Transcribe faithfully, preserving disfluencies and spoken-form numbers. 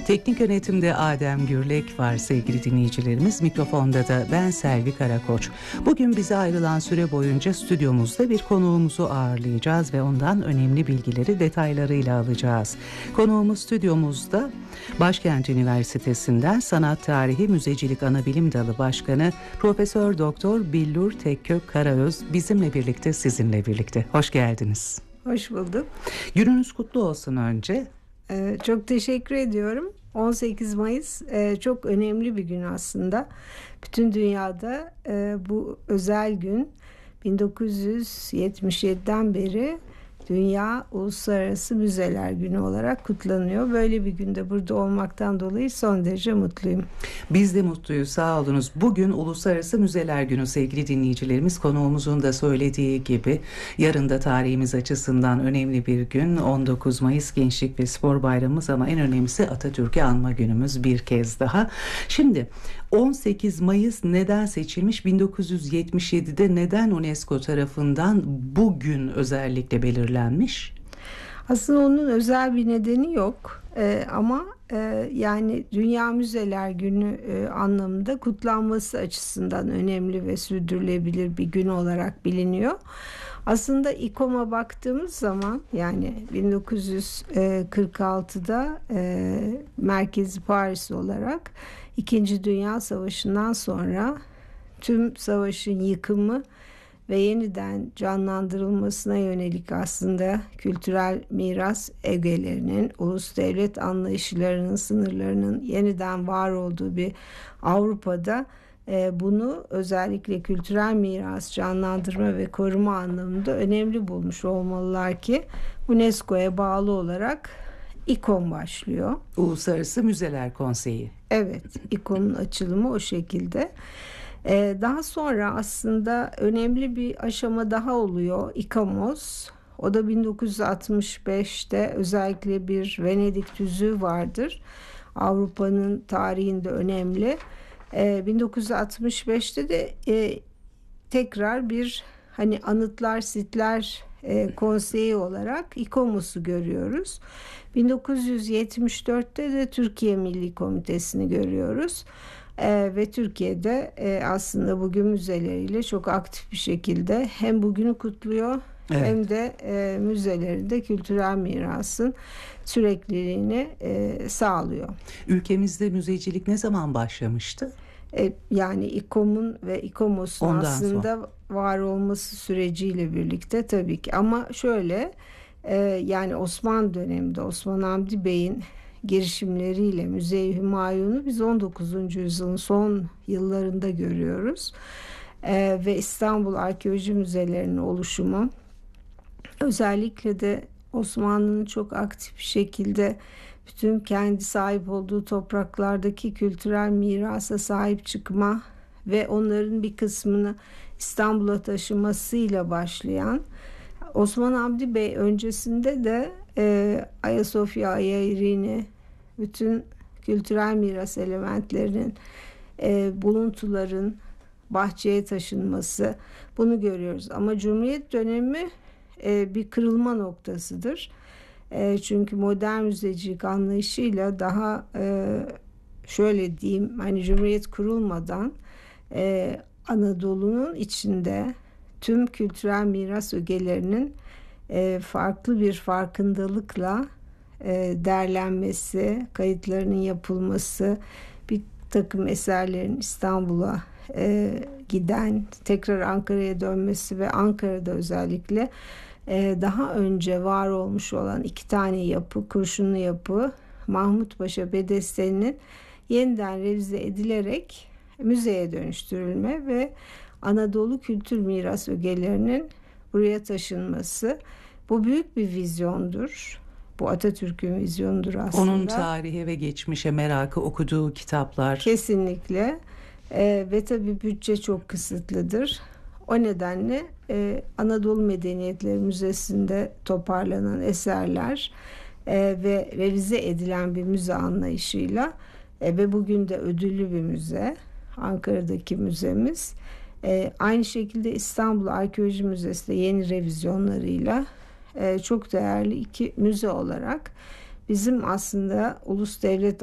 Teknik yönetimde Adem Gürlek var sevgili dinleyicilerimiz. Mikrofonda da ben Selvi Karakoç. Bugün bize ayrılan süre boyunca stüdyomuzda bir konuğumuzu ağırlayacağız ve ondan önemli bilgileri detaylarıyla alacağız. Konuğumuz stüdyomuzda Başkent Üniversitesi'nden Sanat Tarihi Müzecilik Anabilim Dalı Başkanı Profesör Doktor Billur Tekkök Karaöz bizimle birlikte, sizinle birlikte. Hoş geldiniz. Hoş bulduk. Gününüz kutlu olsun önce. Ee, çok teşekkür ediyorum. on sekiz Mayıs e, çok önemli bir gün aslında. Bütün dünyada e, bu özel gün bin dokuz yüz yetmiş yediden beri Dünya Uluslararası Müzeler Günü olarak kutlanıyor. Böyle bir günde burada olmaktan dolayı son derece mutluyum. Biz de mutluyuz, sağ olunuz. Bugün Uluslararası Müzeler Günü sevgili dinleyicilerimiz. Konuğumuzun da söylediği gibi yarın da tarihimiz açısından önemli bir gün. on dokuz Mayıs Gençlik ve Spor Bayramımız ama en önemlisi Atatürk'ü anma günümüz bir kez daha. Şimdi on sekiz Mayıs neden seçilmiş? bin dokuz yüz yetmiş yedide neden UNESCO tarafından bugün özellikle belirlenmiş? Aslında onun özel bir nedeni yok ee, ama e, yani Dünya Müzeler Günü e, anlamında kutlanması açısından önemli ve sürdürülebilir bir gün olarak biliniyor. Aslında İKOM'a baktığımız zaman yani bin dokuz yüz kırk altıda e, merkezi Paris olarak İkinci Dünya Savaşı'ndan sonra tüm savaşın yıkımı ve yeniden canlandırılmasına yönelik aslında kültürel miras ögelerinin, ulus devlet anlayışlarının, sınırlarının yeniden var olduğu bir Avrupa'da e, bunu özellikle kültürel miras canlandırma ve koruma anlamında önemli bulmuş olmalılar ki UNESCO'ya bağlı olarak İKOM başlıyor. Uluslararası Müzeler Konseyi. Evet, İKOM'un açılımı o şekilde. Ee, daha sonra aslında önemli bir aşama daha oluyor. İKOMOS. O da bin dokuz yüz altmış beşte özellikle bir Venedik tüzüğü vardır. Avrupa'nın tarihinde önemli. Ee, bin dokuz yüz altmış beşte de e, tekrar bir hani anıtlar, sitler e, konseyi olarak İKOMOS'u görüyoruz. bin dokuz yüz yetmiş dörtte de Türkiye Milli Komitesi'ni görüyoruz. Ee, ve Türkiye'de e, aslında bugün müzeleriyle çok aktif bir şekilde hem bugünü kutluyor, evet, hem de e, müzelerinde kültürel mirasın sürekliliğini e, sağlıyor. Ülkemizde müzecilik ne zaman başlamıştı? E, yani İKOM'un ve İKOMOS'un Ondan aslında sonra var olması süreciyle birlikte tabii ki. Ama şöyle e, yani Osmanlı döneminde Osman Hamdi Bey'in girişimleriyle Müze-i Hümayun'u biz on dokuzuncu yüzyılın son yıllarında görüyoruz. Ee, ve İstanbul Arkeoloji Müzelerinin oluşumu özellikle de Osmanlı'nın çok aktif bir şekilde bütün kendi sahip olduğu topraklardaki kültürel mirasa sahip çıkma ve onların bir kısmını İstanbul'a taşımasıyla başlayan, Osman Hamdi Bey öncesinde de e, Ayasofya, Ayairini, bütün kültürel miras elementlerinin, e, buluntuların bahçeye taşınması, bunu görüyoruz. Ama Cumhuriyet dönemi e, bir kırılma noktasıdır. E, çünkü modern müzecilik anlayışıyla daha e, şöyle diyeyim, hani Cumhuriyet kurulmadan e, Anadolu'nun içinde tüm kültürel miras ögelerinin e, farklı bir farkındalıkla e, derlenmesi, kayıtlarının yapılması, bir takım eserlerin İstanbul'a e, giden, tekrar Ankara'ya dönmesi ve Ankara'da özellikle e, daha önce var olmuş olan iki tane yapı, kurşunlu yapı, Mahmut Paşa Bedesteli'nin yeniden revize edilerek müzeye dönüştürülme ve Anadolu kültür miras ögelerinin buraya taşınması, bu büyük bir vizyondur. Bu Atatürk'ün vizyonudur aslında. Onun tarihe ve geçmişe merakı, okuduğu kitaplar. Kesinlikle. Ee, ve tabii bütçe çok kısıtlıdır. O nedenle e, Anadolu Medeniyetleri Müzesi'nde toparlanan eserler e, ve revize edilen bir müze anlayışıyla e, ve bugün de ödüllü bir müze, Ankara'daki müzemiz. E, aynı şekilde İstanbul Arkeoloji Müzesi de yeni revizyonlarıyla e, çok değerli iki müze olarak bizim aslında ulus devlet